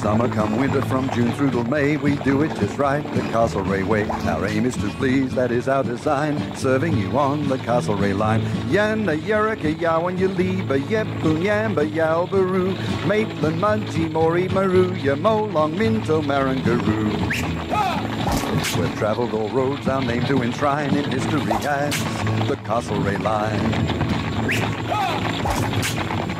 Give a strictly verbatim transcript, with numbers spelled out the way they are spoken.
summer, come winter, from June through till May, we do it just right, the Castlereagh way. Our aim is to please, that is our design, serving you on the Castlereagh line. Yana, Yurika, Yawan, Yaliba, Yepun, Yamba, Yalbaroo, Maitland, Mudgee, Maury, Maru, Yamolong, Minto, Marangaroo. We've travelled all roads, our name to enshrine in history as the Castlereagh line.